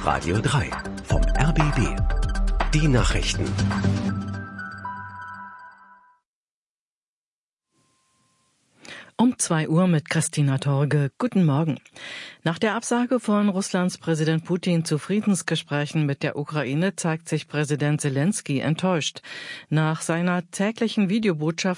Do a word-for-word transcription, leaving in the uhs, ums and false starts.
Radio drei vom R B B. Die Nachrichten. Um zwei Uhr mit Christina Torge. Guten Morgen. Nach der Absage von Russlands Präsident Putin zu Friedensgesprächen mit der Ukraine zeigt sich Präsident Selenskyj enttäuscht. Nach seiner täglichen Videobotschaft